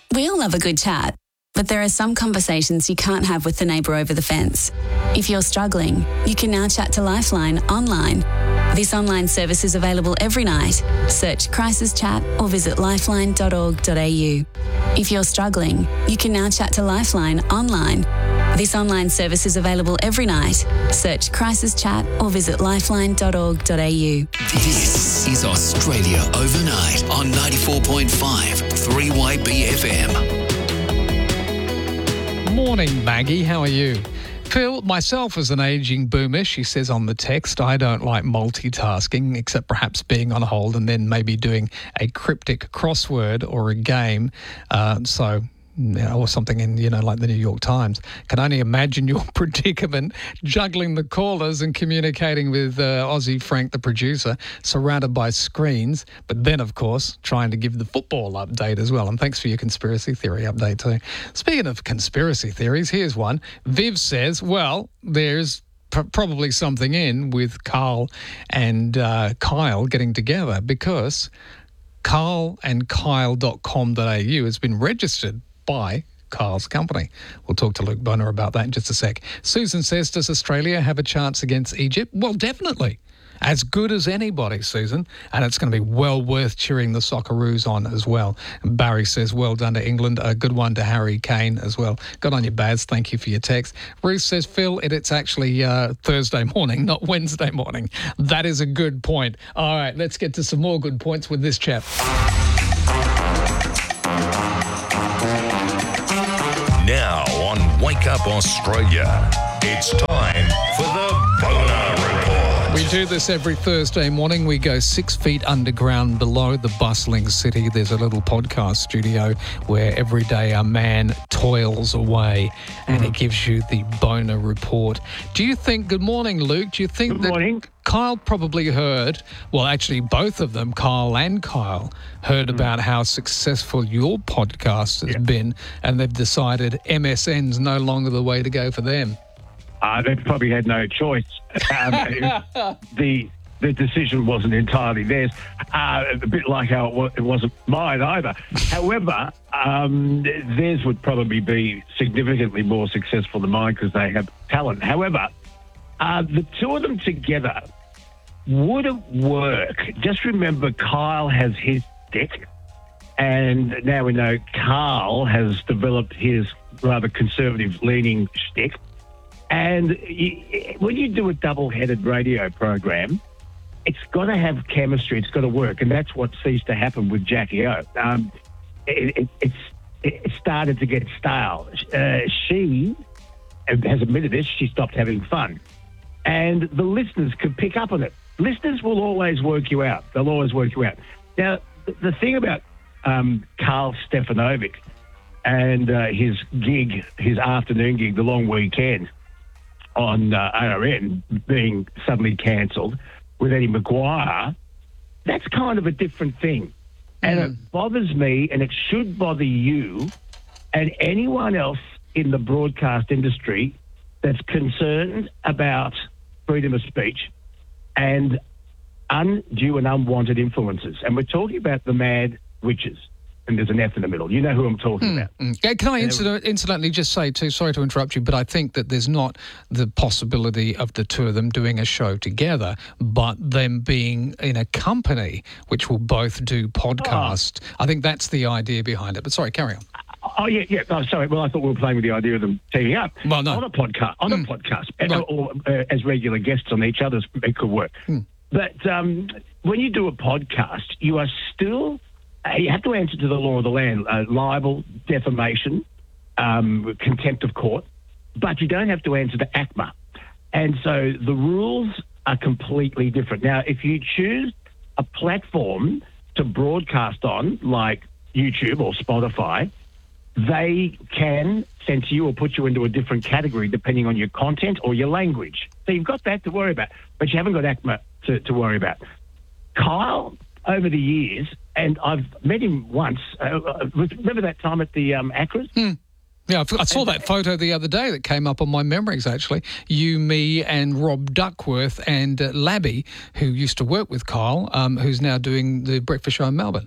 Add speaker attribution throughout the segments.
Speaker 1: We all love a good chat, but there are some conversations you can't have with the neighbour over the fence. If you're struggling, you can now chat to Lifeline online. This online service is available every night. Search Crisis Chat or visit lifeline.org.au. If you're struggling, you can now chat to Lifeline online. This online service is available every night. Search Crisis Chat or visit lifeline.org.au.
Speaker 2: This is Australia Overnight on 94.5 3YB FM.
Speaker 3: Morning, Maggie. How are you? Phil, myself as an ageing boomer, she says on the text, I don't like multitasking except perhaps being on hold and then maybe doing a cryptic crossword or a game. Or something in, like the New York Times. Can only imagine your predicament, juggling the callers and communicating with Aussie Frank, the producer, surrounded by screens, but then, of course, trying to give the football update as well. And thanks for your conspiracy theory update too. Speaking of conspiracy theories, here's one. Viv says, well, there's probably something in with Carl and Kyle getting together because carlandkyle.com.au has been registered by Kyle's company. We'll talk to Luke Bonner about that in just a sec. Susan says, does Australia have a chance against Egypt? Well, definitely. As good as anybody, Susan. And it's going to be well worth cheering the Socceroos on as well. And Barry says, well done to England. A good one to Harry Kane as well. Got on your Baz. Thank you for your text. Ruth says, Phil, it's actually Thursday morning, not Wednesday morning. That is a good point. All right, let's get to some more good points with this chap.
Speaker 4: Now on Wake Up Australia, it's time for the Boner Report.
Speaker 3: We do this every Thursday morning. We go 6 feet underground below the bustling city. There's a little podcast studio where every day a man toils away and it gives you the Boner Report. Do you think, good morning, Luke, do you think
Speaker 5: Good morning.
Speaker 3: Kyle probably heard, well, actually both of them, Carl and Kyle, heard about how successful your podcast has been, and they've decided MSN's no longer the way to go for them?
Speaker 5: They probably had no choice. The decision wasn't entirely theirs, a bit like how it wasn't mine either. However, theirs would probably be significantly more successful than mine because they have talent. However, the two of them together wouldn't work. Just remember, Kyle has his stick, and now we know Carl has developed his rather conservative-leaning shtick. And when you do a double-headed radio program, it's got to have chemistry. It's got to work, and that's what seems to happen with Jackie O. It started to get stale. She has admitted this. She stopped having fun, and the listeners could pick up on it. Listeners will always work you out. They'll always work you out. Now, the thing about Carl Stefanovic and his gig, his afternoon gig, the long weekend on ARN being suddenly cancelled with Eddie Maguire, that's kind of a different thing. And it bothers me, and it should bother you and anyone else in the broadcast industry that's concerned about freedom of speech and undue and unwanted influences. And we're talking about the mad witches. And there's an F in the middle. You know who I'm talking about.
Speaker 3: Can I incidentally just say too, sorry to interrupt you, but I think that there's not the possibility of the two of them doing a show together, but them being in a company which will both do podcast. I think that's the idea behind it. But sorry, carry on.
Speaker 5: Oh, yeah. Oh, sorry. Well, I thought we were playing with the idea of them teaming up.
Speaker 3: Well, no.
Speaker 5: On a podcast.
Speaker 3: Right.
Speaker 5: Or as regular guests on each other's, it could work. But when you do a podcast, you are still... you have to answer to the law of the land, libel, defamation, contempt of court, but you don't have to answer to ACMA. And so the rules are completely different. Now, if you choose a platform to broadcast on, like YouTube or Spotify, they can censor you or put you into a different category depending on your content or your language. So you've got that to worry about, but you haven't got ACMA to worry about. Kyle, over the years, and I've met him once. Remember that time at the Acras?
Speaker 3: Yeah, I saw that photo the other day that came up on my memories, actually. You, me, and Rob Duckworth and Labby, who used to work with Kyle, who's now doing the breakfast show in Melbourne.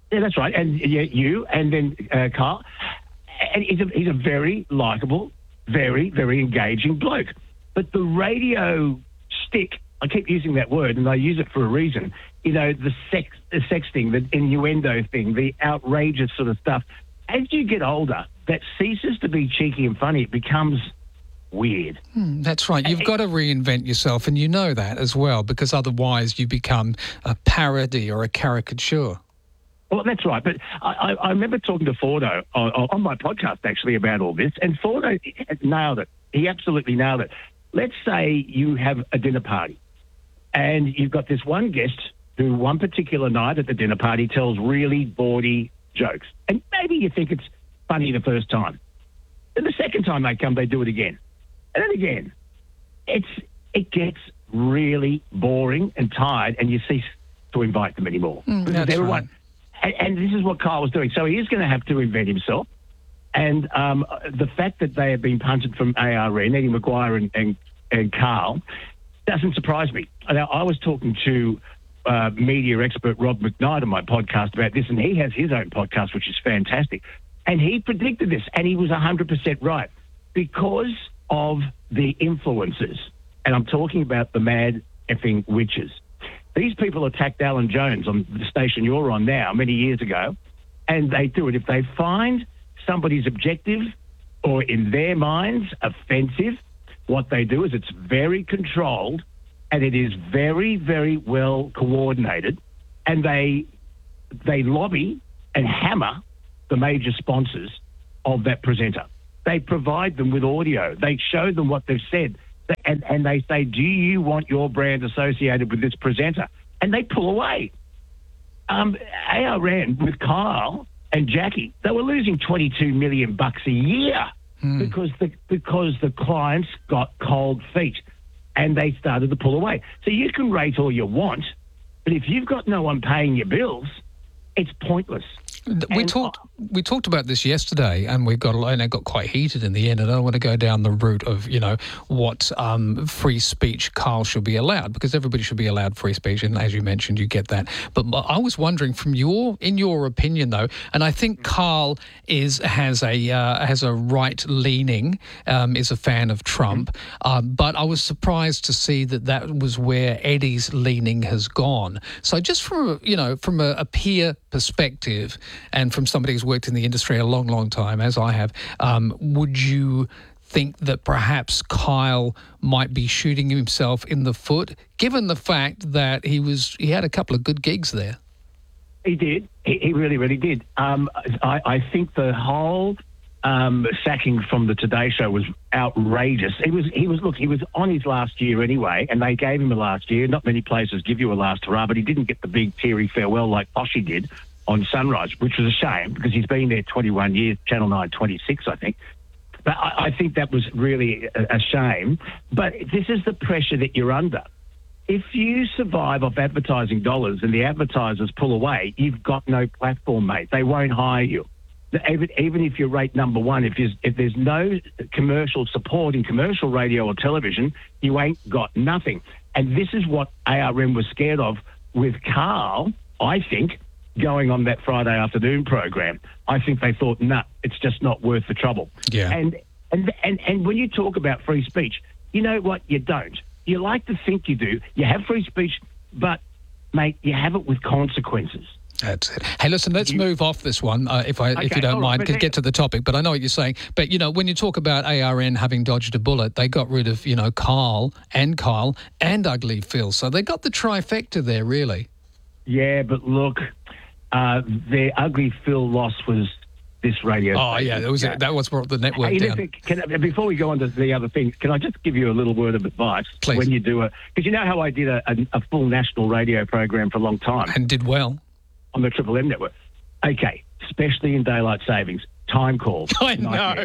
Speaker 5: Yeah, that's right. And you, and then Kyle. And he's a very likeable, very, very engaging bloke. But the radio stick, I keep using that word, and I use it for a reason. You know, the sex thing, the innuendo thing, the outrageous sort of stuff. As you get older, that ceases to be cheeky and funny. It becomes weird.
Speaker 3: That's right. You've got to reinvent yourself, and you know that as well, because otherwise you become a parody or a caricature.
Speaker 5: Well, that's right. But I remember talking to Fordo on my podcast, actually, about all this, and Fordo nailed it. He absolutely nailed it. Let's say you have a dinner party, and you've got this one guest who one particular night at the dinner party tells really bawdy jokes. And maybe you think it's funny the first time. Then the second time they come, they do it again. And then again. It gets really boring and tired, and you cease to invite them anymore.
Speaker 3: That's right.
Speaker 5: And this is what Kyle was doing. So he is going to have to invent himself. And the fact that they have been punted from ARN, Eddie Maguire and Carl, doesn't surprise me. Now, I was talking to media expert Rob McKnight on my podcast about this, and he has his own podcast, which is fantastic. And he predicted this, and he was 100% right. Because of the influencers, and I'm talking about the mad effing witches. These people attacked Alan Jones on the station you're on now many years ago, and they do it. If they find somebody's objective or in their minds offensive, what they do is it's very controlled and it is very, very well coordinated, and they lobby and hammer the major sponsors of that presenter. They provide them with audio. They show them what they've said. And they say, do you want your brand associated with this presenter? And they pull away. ARN with Kyle and Jackie, they were losing $22 million a year because the clients got cold feet and they started to pull away. So you can rate all you want, but if you've got no one paying your bills, it's pointless.
Speaker 3: We talked about this yesterday, and it got quite heated in the end. And I don't want to go down the route of, what free speech Carl should be allowed, because everybody should be allowed free speech, and as you mentioned, you get that. But I was wondering, in your opinion, though, and I think Carl has a right leaning, is a fan of Trump, but I was surprised to see that was where Eddie's leaning has gone. So just from a peer perspective, and from somebody who's worked in the industry a long, long time, as I have, would you think that perhaps Kyle might be shooting himself in the foot, given the fact that he had a couple of good gigs there?
Speaker 5: He did. He really, really did. I think the whole sacking from the Today Show was outrageous. He was on his last year anyway, and they gave him a last year. Not many places give you a last hurrah, but he didn't get the big teary farewell like Poshy did on Sunrise, which was a shame because he's been there 21 years, Channel 9 26, I think. But I think that was really a shame. But this is the pressure that you're under. If you survive off advertising dollars and the advertisers pull away, you've got no platform, mate. They won't hire you. Even if you rate number one, if there's no commercial support in commercial radio or television, you ain't got nothing. And this is what ARN was scared of with Carl, I think, going on that Friday afternoon program. I think they thought, nah, it's just not worth the trouble.
Speaker 3: Yeah.
Speaker 5: And when you talk about free speech, you know what? You don't. You like to think you do. You have free speech, but, mate, you have it with consequences.
Speaker 3: That's it. Hey, listen, let's move off this one, if you don't mind, to get to the topic. But I know what you're saying. But, when you talk about ARN having dodged a bullet, they got rid of, Kyle and Ugly Phil. So they got the trifecta there, really.
Speaker 5: Yeah, but look, their Ugly Phil loss was this radio station.
Speaker 3: Oh, yeah, that was brought the network down.
Speaker 5: Before we go on to the other things, can I just give you a little word of advice?
Speaker 3: Please.
Speaker 5: When you do because you know how I did a full national radio program for a long time.
Speaker 3: And did well.
Speaker 5: On the Triple M network. Okay, especially in daylight savings, time calls.
Speaker 3: I know.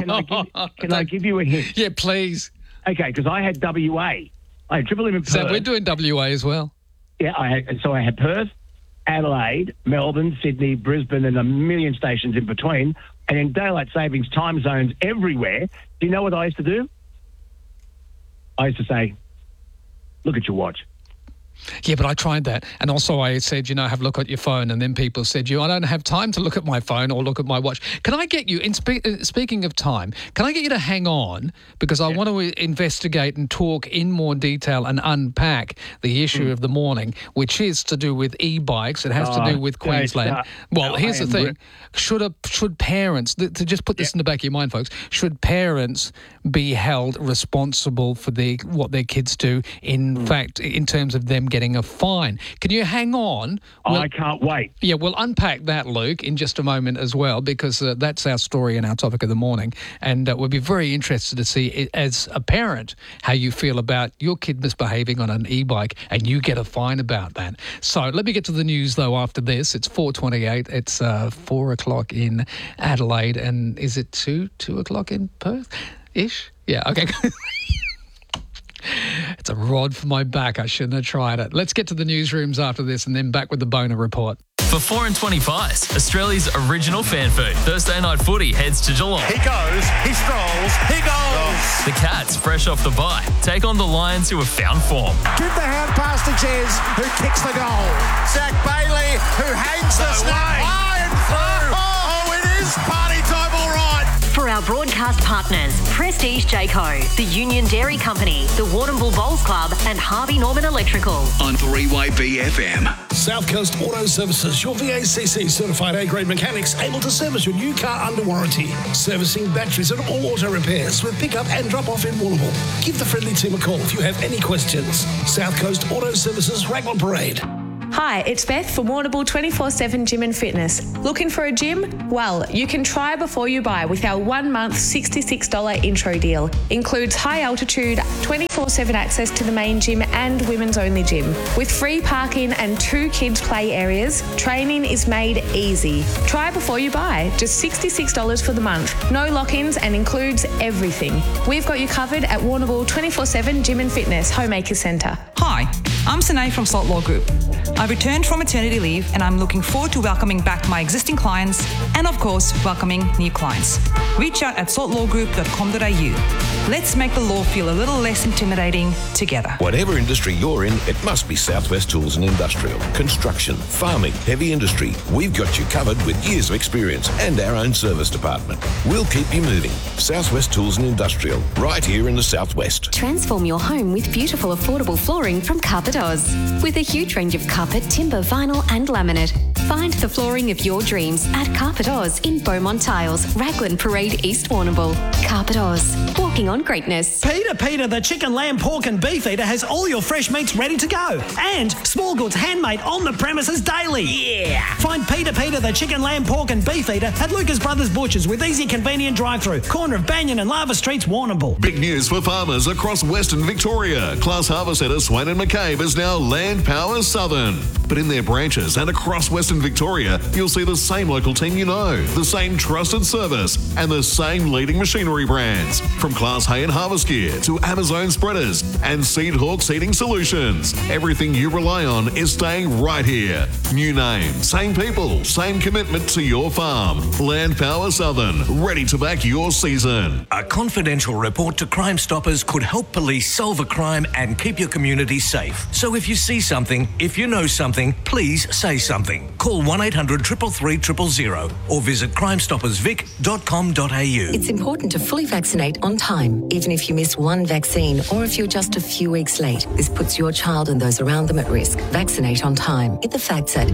Speaker 5: Can I give you a hint?
Speaker 3: Yeah, please.
Speaker 5: Okay, because I had WA. I had Triple M in Perth.
Speaker 3: So we're doing WA as well.
Speaker 5: Yeah, I had Perth, Adelaide, Melbourne, Sydney, Brisbane, and a million stations in between. And in daylight savings time zones everywhere, do you know what I used to do? I used to say, look at your watch.
Speaker 3: Yeah, but I tried that. And also I said, have a look at your phone. And then people said, I don't have time to look at my phone or look at my watch. Can I get you, speaking of time, can I get you to hang on? Because I want to investigate and talk in more detail and unpack the issue of the morning, which is to do with e-bikes. It has to do with Queensland. Well, here's the thing. Should parents, to just put this in the back of your mind, folks, should parents be held responsible for what their kids do, in fact, in terms of them getting a fine? Can you hang on?
Speaker 5: I can't wait.
Speaker 3: Yeah, we'll unpack that, Luke, in just a moment as well, because that's our story and our topic of the morning. And we'll be very interested to see, as a parent, how you feel about your kid misbehaving on an e-bike and you get a fine about that. So let me get to the news, though, after this. It's 4:28. It's 4 o'clock in Adelaide. And is it 2 o'clock in Perth-ish? Yeah, okay. It's a rod for my back. I shouldn't have tried it. Let's get to the newsrooms after this and then back with the Boner Report.
Speaker 6: For 4 and 20 pies, Australia's original fan food. Thursday night footy heads to Geelong.
Speaker 7: He goes, he strolls, he goes.
Speaker 6: The Cats, fresh off the bye, take on the Lions, who have found form.
Speaker 7: Give the hand pass to Jez, who kicks the goal. Zach Bailey, who hangs the snap high and through. Oh, it is party time, all right.
Speaker 8: For our broadcast partners, Prestige Jayco, the Union Dairy Company, the Warrnambool Bowls Club and Harvey Norman Electrical.
Speaker 2: On 3YB FM.
Speaker 9: South Coast Auto Services, your VACC certified A-grade mechanics able to service your new car under warranty. Servicing batteries and all auto repairs with pick-up and drop-off in Warrnambool. Give the friendly team a call if you have any questions. South Coast Auto Services, Raglan Parade.
Speaker 10: Hi, it's Beth from Warrnambool 24/7 Gym and Fitness. Looking for a gym? Well, you can try before you buy with our 1 month $66 intro deal. Includes high altitude, 24/7 access to the main gym and women's only gym. With free parking and 2 kids play areas, training is made easy. Try before you buy, just $66 for the month. No lock-ins and includes everything. We've got you covered at Warrnambool 24/7 Gym and Fitness, Homemaker Centre.
Speaker 11: Hi, I'm Sanae from Salt Law Group. I've returned from maternity leave and I'm looking forward to welcoming back my existing clients and, of course, welcoming new clients. Reach out at saltlawgroup.com.au. Let's make the law feel a little less intimidating together.
Speaker 12: Whatever industry you're in, it must be Southwest Tools and Industrial. Construction, farming, heavy industry. We've got you covered with years of experience and our own service department. We'll keep you moving. Southwest Tools and Industrial, right here in the Southwest.
Speaker 8: Transform your home with beautiful, affordable flooring from Carpet Oz. With a huge range of carpet, timber, vinyl and laminate. Find the flooring of your dreams at Carpet Oz in Beaumont Tiles, Raglan Parade, East Warrnambool. Carpet Oz, walking on greatness.
Speaker 13: Peter, the chicken, lamb, pork and beef eater has all your fresh meats ready to go. And small goods handmade on the premises daily. Yeah! Find Peter, the chicken, lamb, pork and beef eater at Lucas Brothers Butchers with easy, convenient drive-through. Corner of Banyan and Lava Streets, Warrnambool.
Speaker 14: Big news for farmers across Western Victoria. Class Harvest Centre Swain and McCabe is now Land Power Southern. But in their branches and across Western Victoria, you'll see the same local team you know, the same trusted service, and the same leading machinery brands. From Class Hay and Harvest Gear to Amazon Spreaders and Seed Hawk Seeding Solutions. Everything you rely on is staying right here. New name, same people, same commitment to your farm. Land Power Southern, ready to back your season.
Speaker 15: A confidential report to Crime Stoppers could help police solve a crime and keep your community safe. So if you see something, if you know something, please say something. Call 1-800-333-000 or visit crimestoppersvic.com.au.
Speaker 16: It's important to fully vaccinate on time, even if you miss one vaccine or if you're just a few weeks late. This puts your child and those around them at risk. Vaccinate on time. Get the facts at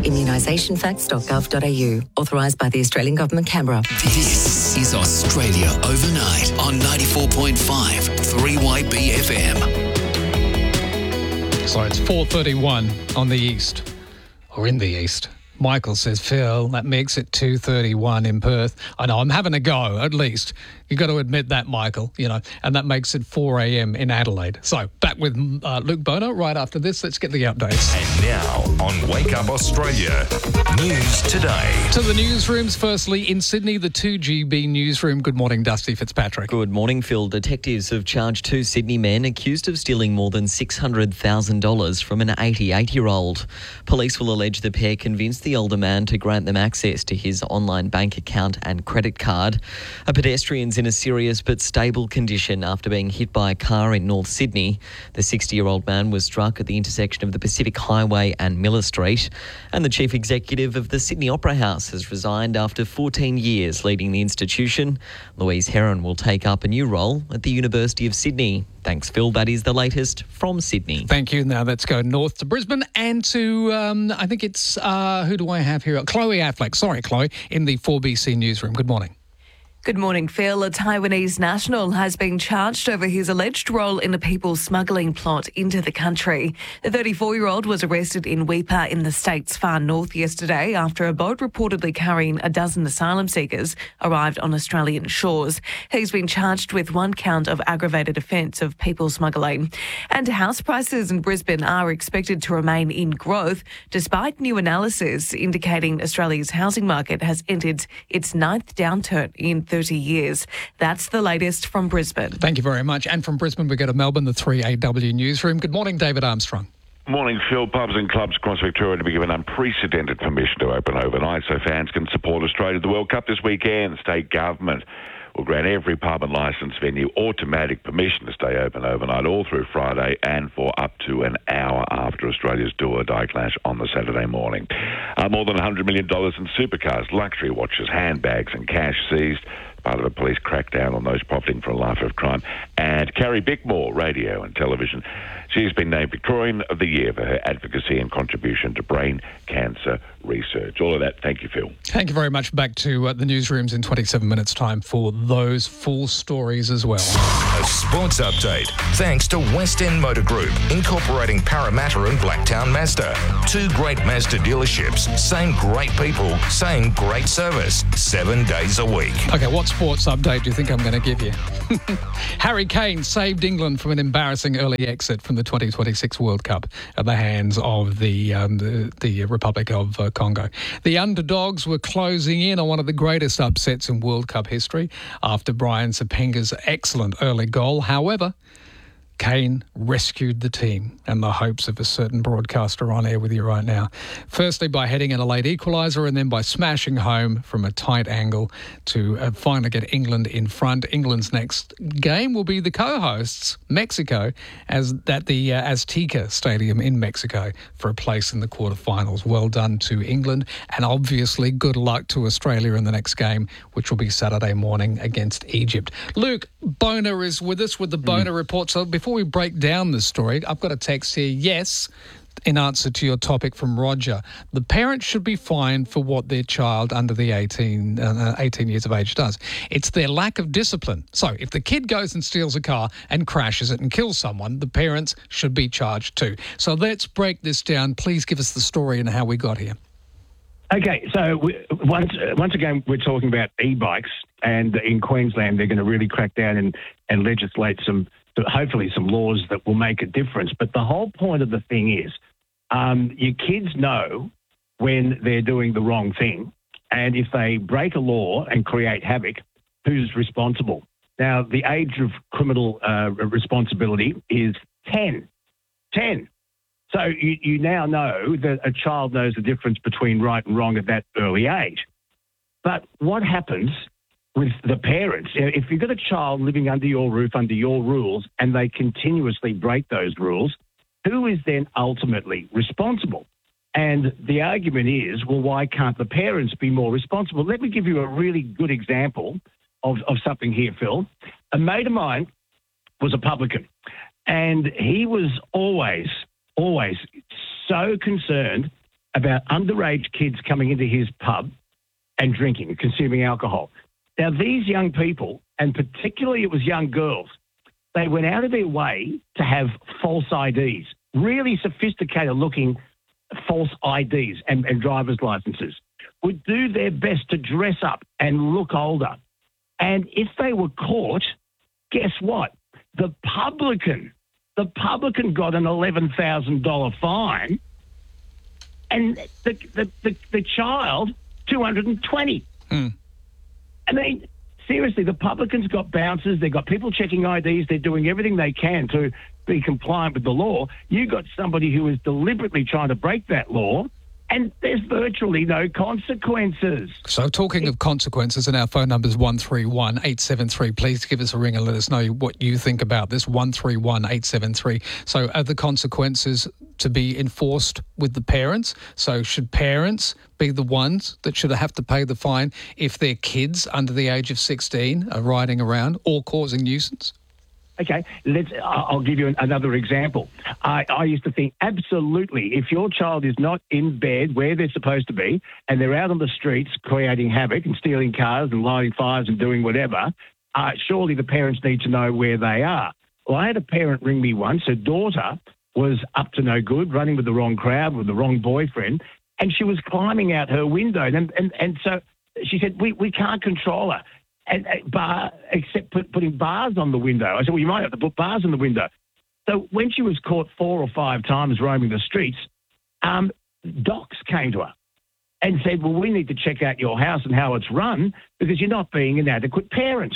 Speaker 16: immunisationfacts.gov.au. Authorised by the Australian Government, Canberra.
Speaker 2: This is Australia Overnight on 94.5 3YB FM.
Speaker 3: So it's 4:31 on the east, or in the east. Michael says, Phil, that makes it 2:31 in Perth. I know, I'm having a go, at least. You've got to admit that, Michael, and that makes it 4 a.m. in Adelaide. So back with Luke Boner right after this. Let's get the updates.
Speaker 4: And now on Wake Up Australia, News Today.
Speaker 3: To the newsrooms, firstly, in Sydney, the 2GB newsroom. Good morning, Dusty Fitzpatrick.
Speaker 17: Good morning, Phil. Detectives have charged 2 Sydney men accused of stealing more than $600,000 from an 88-year-old. Police will allege the pair convinced the the older man to grant them access to his online bank account and credit card. A pedestrian's in a serious but stable condition after being hit by a car in North Sydney. The 60-year-old man was struck at the intersection of the Pacific Highway and Miller Street. And the chief executive of the Sydney Opera House has resigned after 14 years leading the institution. Louise Heron will take up a new role at the University of Sydney. Thanks, Phil. That is the latest from Sydney.
Speaker 3: Thank you. Now let's go north to Brisbane and to, I think it's, who do I have here? Chloe Affleck. Sorry, Chloe, in the 4BC newsroom. Good morning.
Speaker 18: Good morning, Phil. A Taiwanese national has been charged over his alleged role in a people smuggling plot into the country. The 34-year-old was arrested in Weipa in the state's far north yesterday after a boat reportedly carrying a dozen asylum seekers arrived on Australian shores. He's been charged with one count of aggravated offence of people smuggling. And house prices in Brisbane are expected to remain in growth despite new analysis indicating Australia's housing market has entered its ninth downturn in 30 years. That's the latest from Brisbane.
Speaker 3: Thank you very much. And from Brisbane, we go to Melbourne, the 3AW newsroom. Good morning, David Armstrong.
Speaker 19: Morning, Phil. Pubs and clubs across Victoria to be given unprecedented permission to open overnight so fans can support Australia at the World Cup this weekend. The state government will grant every pub and licensed venue automatic permission to stay open overnight all through Friday and for up to an hour after Australia's do-or-die clash on the Saturday morning. More than $100 million in supercars, luxury watches, handbags and cash seized. Part of a police crackdown on those profiting from a life of crime. And Carrie Bickmore, radio and television. She's been named Victorian of the Year for her advocacy and contribution to brain cancer research. All of that, thank you, Phil.
Speaker 3: Thank you very much. Back to the newsrooms in 27 minutes' time for those full stories as well.
Speaker 4: A sports update thanks to West End Motor Group, incorporating Parramatta and Blacktown Mazda. Two great Mazda dealerships, same great people, same great service, 7 days a week.
Speaker 3: Okay, what sports update do you think I'm going to give you? Harry Kane saved England from an embarrassing early exit from the 2026 World Cup at the hands of the Republic of Congo. The underdogs were closing in on one of the greatest upsets in World Cup history after Brian Sapenga's excellent early goal. However, Kane rescued the team and the hopes of a certain broadcaster on air with you right now. Firstly, by heading in a late equaliser and then by smashing home from a tight angle to finally get England in front. England's next game will be the co-hosts, Mexico, at the Azteca Stadium in Mexico for a place in the quarterfinals. Well done to England, and obviously good luck to Australia in the next game, which will be Saturday morning against Egypt. Luke Boner is with us with the Boner Report. So before we break down this story, I've got a text here. Yes, in answer to your topic from Roger, the parents should be fined for what their child under the 18 years of age does. It's their lack of discipline. So if the kid goes and steals a car and crashes it and kills someone, the parents should be charged too. So let's break this down. Please give us the story and how we got here.
Speaker 5: Okay, so once again, we're talking about e-bikes, and in Queensland, they're going to really crack down and legislate hopefully some laws that will make a difference. But the whole point of the thing is your kids know when they're doing the wrong thing, and if they break a law and create havoc, who's responsible? Now, the age of criminal responsibility is 10. 10. So you now know that a child knows the difference between right and wrong at that early age. But what happens with the parents? If you've got a child living under your roof, under your rules, and they continuously break those rules, who is then ultimately responsible? And the argument is, well, why can't the parents be more responsible? Let me give you a really good example of something here, Phil. A mate of mine was a publican, and he was always so concerned about underage kids coming into his pub and drinking and consuming alcohol. Now, these young people, and particularly it was young girls, they went out of their way to have false IDs, really sophisticated-looking false IDs and driver's licenses, would do their best to dress up and look older. And if they were caught, guess what? The publican got an $11,000 fine, and the child $220. I mean, seriously, the publicans got bouncers, they've got people checking IDs, they're doing everything they can to be compliant with the law. You got somebody who is deliberately trying to break that law, And there's virtually no consequences.
Speaker 3: So talking of consequences, and our phone number is 131 873. Please give us a ring and let us know what you think about this, 131 873. So are the consequences to be enforced with the parents? So should parents be the ones that should have to pay the fine if their kids under the age of 16 are riding around or causing nuisance?
Speaker 5: Okay, I'll give you another example. I used to think absolutely, if your child is not in bed where they're supposed to be and they're out on the streets creating havoc and stealing cars and lighting fires and doing whatever, surely the parents need to know where they are. Well, I had a parent ring me once. Her daughter was up to no good, running with the wrong crowd, with the wrong boyfriend, and she was climbing out her window. And so she said, we can't control her. Except putting bars on the window. I said, well, you might have to put bars on the window. So when she was caught 4 or 5 times roaming the streets, docs came to her and said, well, we need to check out your house and how it's run because you're not being an adequate parent.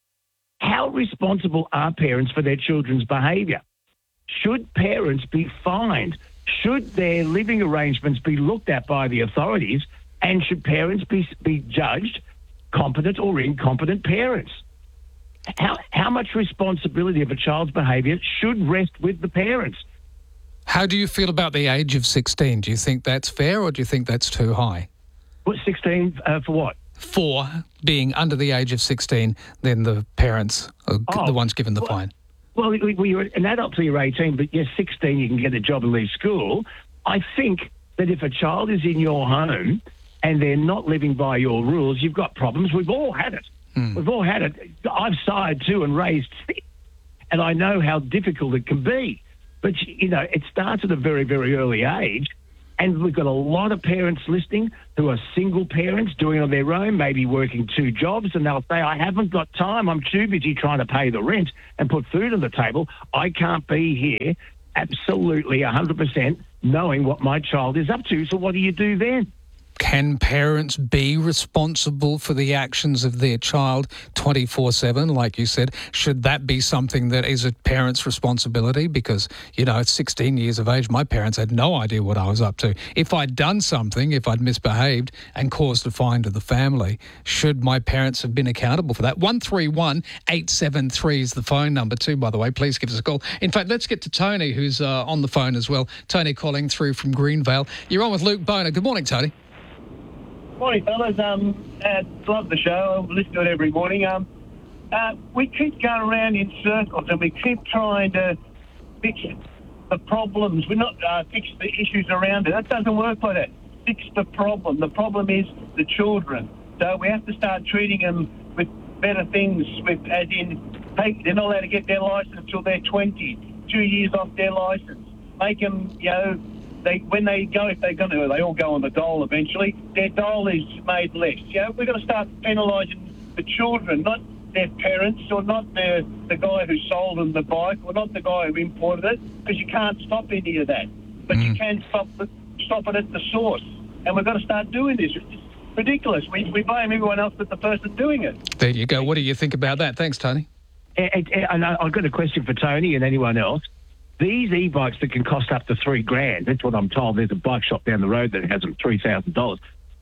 Speaker 5: How responsible are parents for their children's behaviour? Should parents be fined? Should their living arrangements be looked at by the authorities? And should parents be judged competent or incompetent parents? How much responsibility of a child's behaviour should rest with the parents?
Speaker 3: How do you feel about the age of 16? Do you think that's fair or do you think that's too high?
Speaker 5: What, 16 for what?
Speaker 3: For being under the age of 16, then the parents are the ones given the fine.
Speaker 5: Well, you're an adult till you're 18, but you're 16, you can get a job and leave school. I think that if a child is in your home and they're not living by your rules, you've got problems. We've all had it. We've all had it. I've sired too and raised 6, and I know how difficult it can be. But, it starts at a very, very early age, and we've got a lot of parents listening who are single parents doing it on their own, maybe working 2 jobs, and they'll say, I haven't got time. I'm too busy trying to pay the rent and put food on the table. I can't be here absolutely 100% knowing what my child is up to. So what do you do then?
Speaker 3: Can parents be responsible for the actions of their child 24/7, like you said? Should that be something that is a parent's responsibility? Because, at 16 years of age, my parents had no idea what I was up to. If I'd done something, if I'd misbehaved and caused a fine to the family, should my parents have been accountable for that? 131 873 is the phone number too, by the way. Please give us a call. In fact, let's get to Tony, who's on the phone as well. Tony calling through from Greenvale. You're on with Luke Boner. Good morning, Tony.
Speaker 20: Morning, fellas. Love the show. I listen to it every morning. We keep going around in circles and we keep trying to fix the problems. We're not fix the issues around it. That doesn't work like that. Fix the problem. The problem is the children. So we have to start treating them with better things. They're not allowed to get their licence until they're 20. 2 years off their licence. Make them, when they go, if they're going to, they all go on the dole eventually. Their dole is made less. We've got to start penalising the children, not their parents, or not the guy who sold them the bike, or not the guy who imported it, because you can't stop any of that. But you can stop it at the source, and we've got to start doing this. It's ridiculous. We blame everyone else but the person doing it.
Speaker 3: There you go. What do you think about that? Thanks, Tony.
Speaker 5: And I've got a question for Tony and anyone else. These e-bikes that can cost up to $3,000, that's what I'm told. There's a bike shop down the road that has them $3,000.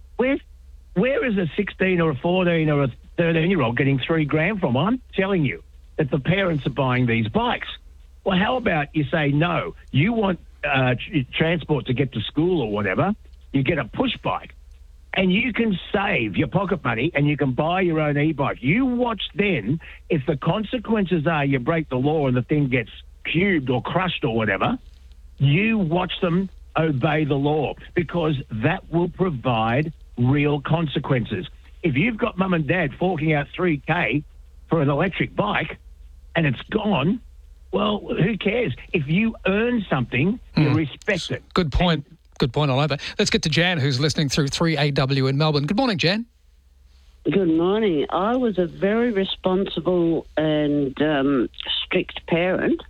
Speaker 5: Where is a 16 or a 14 or a 13-year-old getting $3,000 from? I'm telling you that the parents are buying these bikes. Well, how about you say, no, you want transport to get to school or whatever, you get a push bike, and you can save your pocket money and you can buy your own e-bike. You watch then, if the consequences are you break the law and the thing gets cubed or crushed or whatever, you watch them obey the law, because that will provide real consequences. If you've got mum and dad forking out $3,000 for an electric bike and it's gone, well, who cares? If you earn something, you respect it.
Speaker 3: Good point. Good point all over. Let's get to Jan, who's listening through 3AW in Melbourne. Good morning, Jan.
Speaker 21: Good morning. I was a very responsible and strict parent.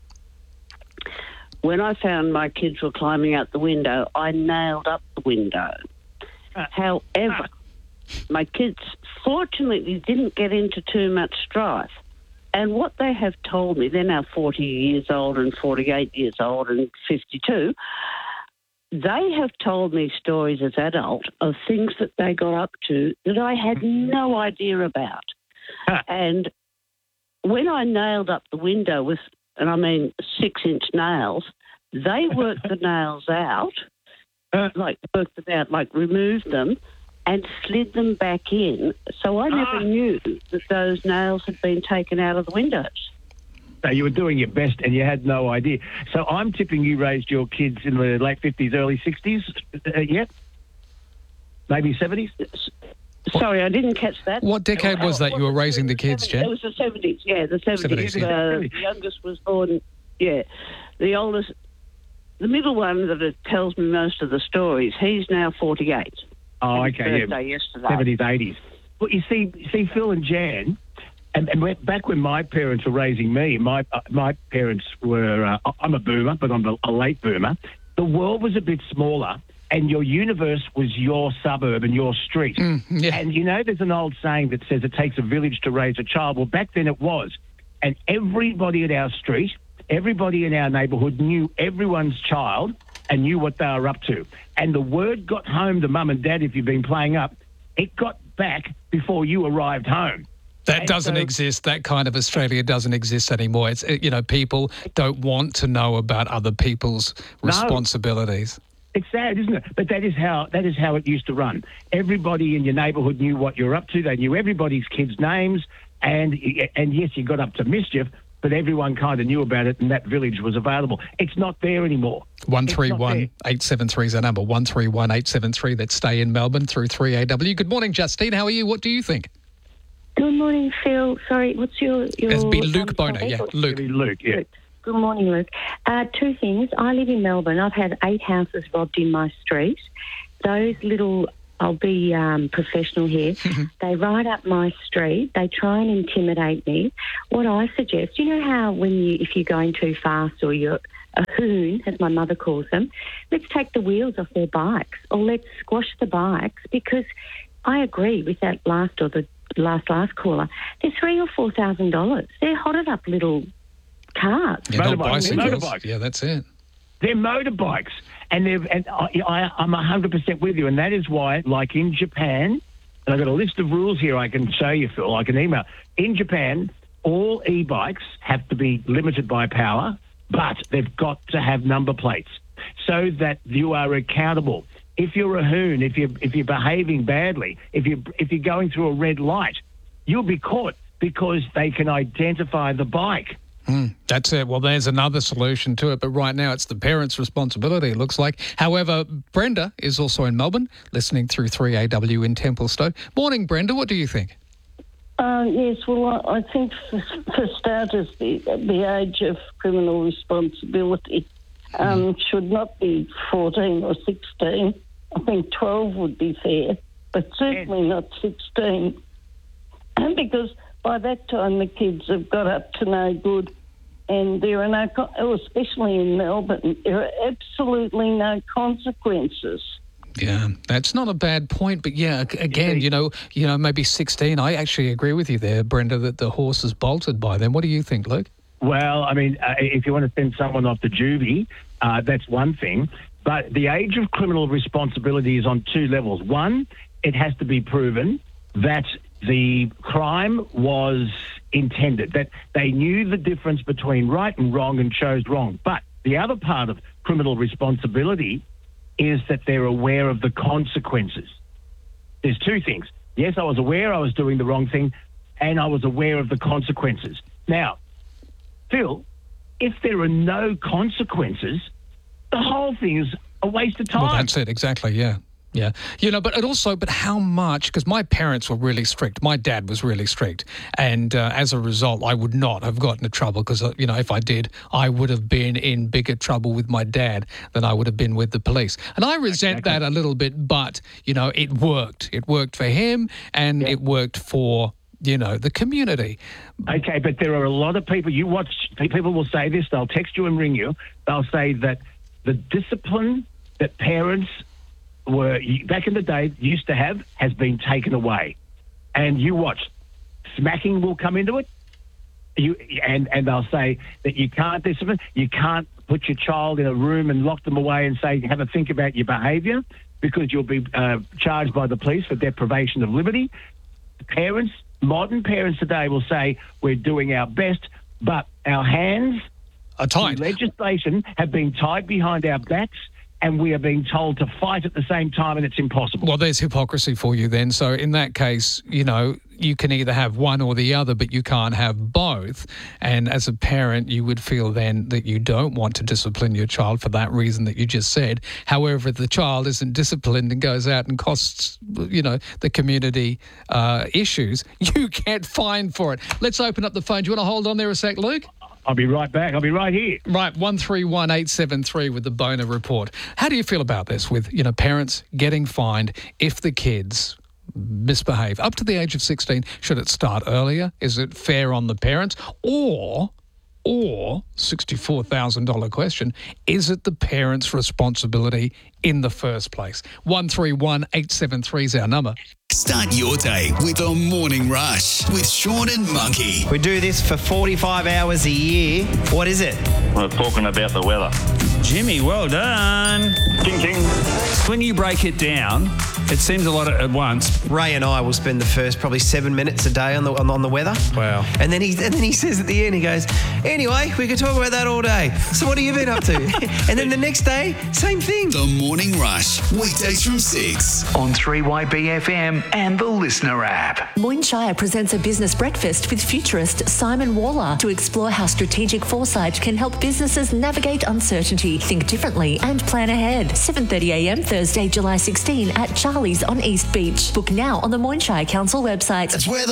Speaker 21: When I found my kids were climbing out the window, I nailed up the window. However, my kids fortunately didn't get into too much strife. And what they have told me, they're now 40 years old and 48 years old and 52, they have told me stories as adults of things that they got up to that I had no idea about. And when I nailed up the window with, and I mean 6-inch nails, they worked the nails out, removed them and slid them back in. So I never knew that those nails had been taken out of the windows.
Speaker 5: So you were doing your best and you had no idea. So I'm tipping you raised your kids in the late 50s, early 60s yet? Maybe 70s?
Speaker 21: Sorry, I didn't catch that.
Speaker 3: What decade was that you were raising the kids, Jen?
Speaker 21: It was the 70s, yeah, the 70s. The youngest was born, the oldest, the middle one that tells me most of the stories, he's now 48.
Speaker 5: Oh, okay,
Speaker 21: yesterday.
Speaker 5: 70s, 80s. Well, you see, Phil and Jan, and back when my parents were raising me, my parents were, I'm a boomer, but I'm a late boomer. The world was a bit smaller, and your universe was your suburb and your street. And, there's an old saying that says it takes a village to raise a child. Well, back then it was. And everybody at our street, everybody in our neighbourhood knew everyone's child and knew what they were up to. And the word got home to mum and dad, if you've been playing up, it got back before you arrived home.
Speaker 3: That doesn't exist. That kind of Australia doesn't exist anymore. It's, people don't want to know about other people's responsibilities.
Speaker 5: It's sad, isn't it? But that is how it used to run. Everybody in your neighbourhood knew what you're up to. They knew everybody's kids' names, and yes, you got up to mischief, but everyone kind of knew about it, and that village was available. It's not there anymore.
Speaker 3: 131-873 is our number. 131-873. That's stay in Melbourne through 3AW. Good morning, Justine. How are you? What do you think?
Speaker 1: Good morning, Phil. Sorry, what's your?
Speaker 3: It'd be Luke Boner. Yeah, Luke.
Speaker 5: Luke. Yeah.
Speaker 1: Luke. Good morning, Luke. Two things. I live in Melbourne. I've had 8 houses robbed in my street. Those little, I'll be professional here, they ride up my street. They try and intimidate me. What I suggest, you know how if you're going too fast or you're a hoon, as my mother calls them, let's take the wheels off their bikes or let's squash the bikes, because I agree with that last caller. They're $3,000 or $4,000. They're hotted up little cars.
Speaker 3: Yeah, motorbikes. Yeah, that's it.
Speaker 5: They're motorbikes, I'm 100% with you, and that is why, like in Japan, and I've got a list of rules here I can show you, Phil, I can email. In Japan, all e-bikes have to be limited by power, but they've got to have number plates so that you are accountable. If you're a hoon, if you're behaving badly, if you're going through a red light, you'll be caught because they can identify the bike.
Speaker 3: That's it. Well, there's another solution to it, but right now it's the parents' responsibility, it looks like. However, Brenda is also in Melbourne, listening through 3AW in Templestowe. Morning, Brenda. What do you think?
Speaker 1: Yes, well, I think for starters, the age of criminal responsibility should not be 14 or 16. I think 12 would be fair, but certainly not 16. Because by that time the kids have got up to no good, and there are no, especially in Melbourne, there are absolutely no consequences.
Speaker 3: Yeah, that's not a bad point, but yeah, again, maybe 16. I actually agree with you there, Brenda, that the horse is bolted by them. What do you think, Luke?
Speaker 5: Well, I mean, if you want to send someone off to juvie, that's one thing. But the age of criminal responsibility is on 2 levels. One, it has to be proven that the crime was intended, that they knew the difference between right and wrong and chose wrong. But the other part of criminal responsibility is that they're aware of the consequences. There's 2 things. Yes, I was aware I was doing the wrong thing, and I was aware of the consequences. Now, Phil, if there are no consequences, the whole thing is a waste of time.
Speaker 3: Well, that's it, exactly, yeah. Yeah. But how much, because my parents were really strict. My dad was really strict. And as a result, I would not have gotten into trouble because, if I did, I would have been in bigger trouble with my dad than I would have been with the police. And I resent that a little bit, but, it worked. It worked for him and it worked for, the community.
Speaker 5: Okay, but there are a lot of people, people will say this, they'll text you and ring you. They'll say that the discipline that parents were back in the day used to have has been taken away, and you watch, smacking will come into it. And they'll say that you can't discipline, you can't put your child in a room and lock them away and say, have a think about your behaviour, because you'll be charged by the police for deprivation of liberty. Parents, modern parents today will say, we're doing our best, but our hands
Speaker 3: are tied.
Speaker 5: Legislation have been tied behind our backs, and we are being told to fight at the same time, and it's impossible.
Speaker 3: Well, there's hypocrisy for you then. So in that case, you know, you can either have one or the other, but you can't have both. And as a parent, you would feel then that you don't want to discipline your child for that reason that you just said. However, if the child isn't disciplined and goes out and costs, you know, the community issues, you get fined for it. Let's open up the phone. Do you want to hold on there a sec, Luke?
Speaker 5: I'll be right back. I'll be right here.
Speaker 3: Right, 131873 with the Boner Report. How do you feel about this with, you know, parents getting fined if the kids misbehave? Up to the age of 16, should it start earlier? Is it fair on the parents? Or $64,000 question, is it the parents' responsibility in the first place? 131873 is our number.
Speaker 2: Start your day with the Morning Rush with Sean and Monkey.
Speaker 6: We do this for 45 hours a year. What is it?
Speaker 22: We're talking about the weather.
Speaker 23: Jimmy, well done.
Speaker 22: Ching, ching.
Speaker 23: When you break it down, it seems a lot at once.
Speaker 6: Ray and I will spend the first probably 7 minutes a day on the weather.
Speaker 23: Wow.
Speaker 6: And then he says at the end, he goes, anyway, we could talk about that all day. So what have you been up to? And then the next day, same thing.
Speaker 2: The Morning Rush, weekdays from 6 on 3YBFM and the Listener app.
Speaker 24: Moyne Shire presents a business breakfast with futurist Simon Waller to explore how strategic foresight can help businesses navigate uncertainty, think differently and plan ahead. 7:30am Thursday, July 16 at Charlie's on East Beach. Book now on the Moyne Shire Council website.
Speaker 2: That's where